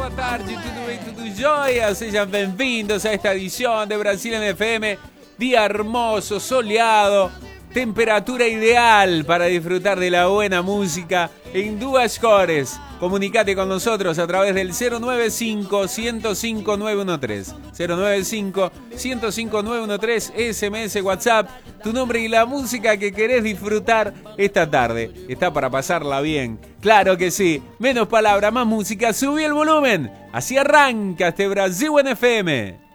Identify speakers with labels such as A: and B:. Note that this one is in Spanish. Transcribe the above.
A: boa tarde, tudo bem, tudo jóia? Sejam bem-vindos a esta edición de Brasil en FM. Día hermoso, soleado, temperatura ideal para disfrutar de la buena música en Duas Cores. Comunicate con nosotros a través del 095-105-913. 095-105-913, SMS, WhatsApp, tu nombre y la música que querés disfrutar esta tarde. Está para pasarla bien, claro que sí. Menos palabras, más música, subí el volumen. Así arranca este Brasil en FM.